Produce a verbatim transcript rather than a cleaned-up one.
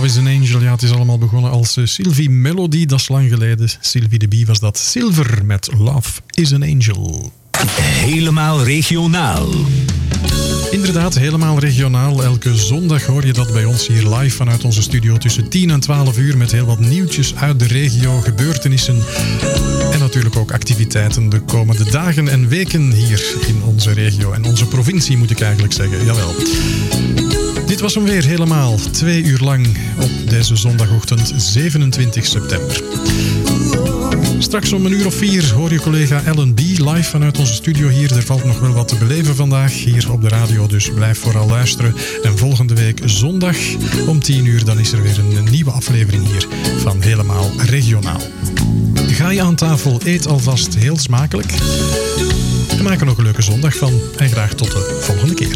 Love is an Angel. Ja, het is allemaal begonnen als uh, Sylvie Melody. Dat is lang geleden. Sylvie de Bie was dat. Silver met Love is an Angel. Helemaal regionaal. Inderdaad, helemaal regionaal. Elke zondag hoor je dat bij ons hier live vanuit onze studio tussen tien en twaalf uur met heel wat nieuwtjes uit de regio, gebeurtenissen en natuurlijk ook activiteiten de komende dagen en weken hier in onze regio en onze provincie moet ik eigenlijk zeggen. Jawel. Dit was hem weer helemaal, twee uur lang op deze zondagochtend zevenentwintig september. Straks om een uur of vier hoor je collega Ellen B. live vanuit onze studio hier. Er valt nog wel wat te beleven vandaag hier op de radio, dus blijf vooral luisteren. En volgende week zondag om tien uur, dan is er weer een nieuwe aflevering hier van Helemaal Regionaal. Ga je aan tafel, eet alvast heel smakelijk. En maak er nog een leuke zondag van. En graag tot de volgende keer.